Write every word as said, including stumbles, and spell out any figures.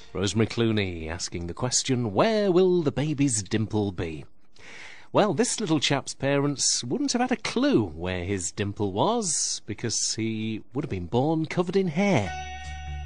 Rosemary Clooney asking the question, where will the baby's dimple be? Well, this little chap's parents wouldn't have had a clue where his dimple was, because he would have been born covered in hair.